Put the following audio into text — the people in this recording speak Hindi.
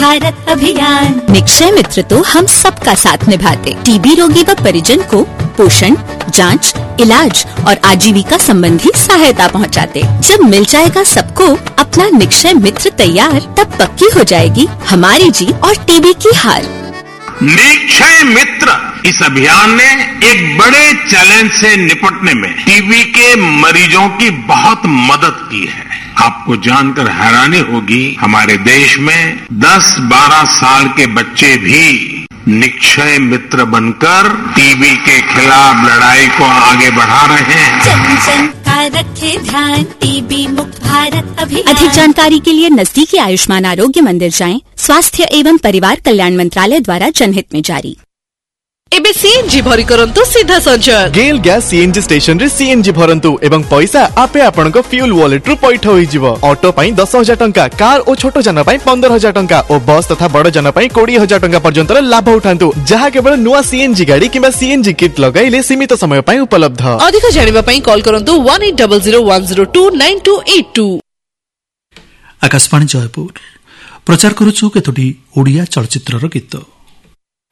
भारत अभियान। निक्षय मित्र तो हम सबका साथ निभाते, टीबी रोगी व परिजन को पोषण, जांच, इलाज और आजीविका संबंधी सहायता पहुंचाते। जब मिल जाएगा सबको अपना निक्षय मित्र तैयार, तब पक्की हो जाएगी हमारी जीत और टीबी की हार। निक्षय मित्र इस अभियान ने एक बड़े चैलेंज से निपटने में टीबी के मरीजों की बहुत मदद की है। आपको जानकर हैरानी होगी, हमारे देश में 10-12 साल के बच्चे भी निक्षय मित्र बनकर टीबी के खिलाफ लड़ाई को आगे बढ़ा रहे हैं। जन जन का रखे ध्यान, टीबी मुक्त भारत अभियान। अधिक जानकारी के लिए नजदीकी आयुष्मान आरोग्य मंदिर जाएं। स्वास्थ्य एवं परिवार कल्याण मंत्रालय द्वारा जनहित में जारी। एबे सीएनजी भरी करंतु सीधा संचय। गेल गैस सीएनजी स्टेशन रे सीएनजी भरंतु एवं पैसा आपे आपनक फ्यूल वॉलेट रु पैठ होई जिवो। ऑटो पई 10,000 टंका, कार और छोटो जन पई 15,000 टंका और बस तथा बड़ जन पई 20,000 टंका पर्यंत लाभ उठांतु, जहा केवल नुआ सीएनजी गाड़ी किबा सीएनजी किट लगाइले सीमित समय पई उपलब्ध। अधिक जानिबा पई कॉल करंतु 180010298282। आकाशवाणी जयपुर प्रचार करूछु केतोटी ओडिया चलचित्रर गीत।